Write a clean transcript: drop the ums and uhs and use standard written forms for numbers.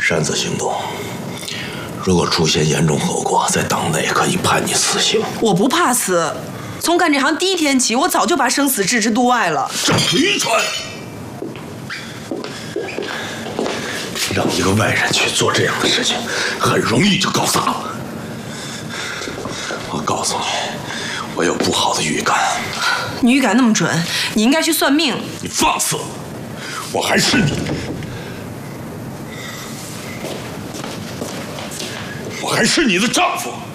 擅自行动，如果出现严重后果，在党内可以判你死刑。 我不怕死，从干这行第一天起，我早就把生死置之度外了。 这愚蠢！让一个外人去做这样的事情，很容易就搞砸了。我告诉你，我有不好的预感。 你预感那么准，你应该去算命。 你放肆！我还是你，我还是你的丈夫。